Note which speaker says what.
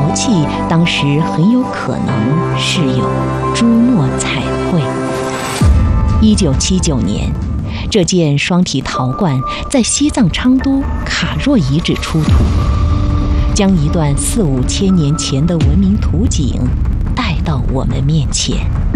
Speaker 1: 器当时很有可能是有朱墨彩绘。1979年，这件双体陶罐在西藏昌都卡若遗址出土，将一段4、5千年前的文明图景带到我们面前。